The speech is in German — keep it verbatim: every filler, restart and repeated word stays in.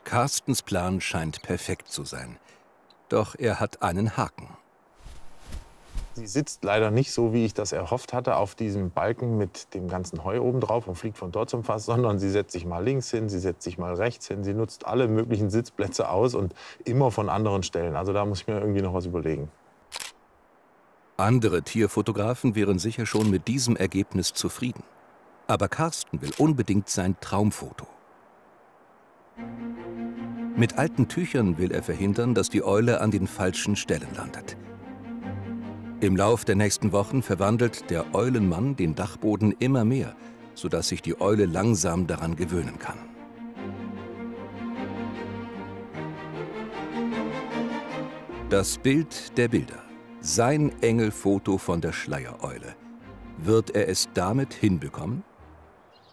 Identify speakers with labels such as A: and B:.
A: Carstens Plan scheint perfekt zu sein. Doch er hat einen Haken.
B: Sie sitzt leider nicht so, wie ich das erhofft hatte, auf diesem Balken mit dem ganzen Heu oben drauf und fliegt von dort zum Fass, sondern sie setzt sich mal links hin, sie setzt sich mal rechts hin. Sie nutzt alle möglichen Sitzplätze aus und immer von anderen Stellen. Also da muss ich mir irgendwie noch was überlegen.
A: Andere Tierfotografen wären sicher schon mit diesem Ergebnis zufrieden. Aber Carsten will unbedingt sein Traumfoto. Mit alten Tüchern will er verhindern, dass die Eule an den falschen Stellen landet. Im Lauf der nächsten Wochen verwandelt der Eulenmann den Dachboden immer mehr, sodass sich die Eule langsam daran gewöhnen kann. Das Bild der Bilder. Sein Engelfoto von der Schleiereule. Wird er es damit hinbekommen?